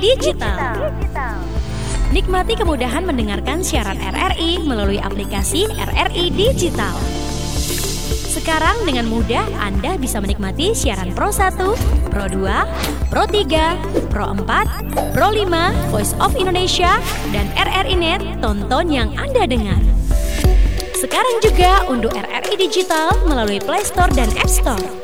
Digital. Nikmati kemudahan mendengarkan siaran RRI melalui aplikasi RRI Digital. Sekarang dengan mudah Anda bisa menikmati siaran Pro 1, Pro 2, Pro 3, Pro 4, Pro 5, Voice of Indonesia, dan RRI Net, tonton yang Anda dengar. Sekarang juga unduh RRI Digital melalui Play Store dan App Store.